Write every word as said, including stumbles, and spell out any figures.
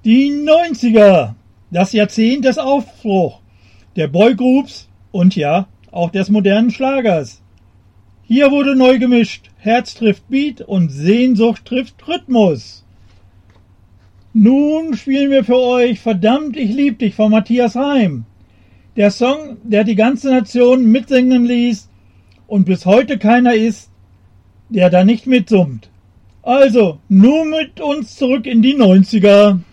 Die neunziger, das Jahrzehnt des Aufbruchs, der Boygroups und ja, auch des modernen Schlagers. Hier wurde neu gemischt, Herz trifft Beat und Sehnsucht trifft Rhythmus. Nun spielen wir für euch Verdammt, ich lieb dich von Matthias Reim. Der Song, der die ganze Nation mitsingen ließ und bis heute keiner ist, der da nicht mitsummt. Also, nun mit uns zurück in die neunziger.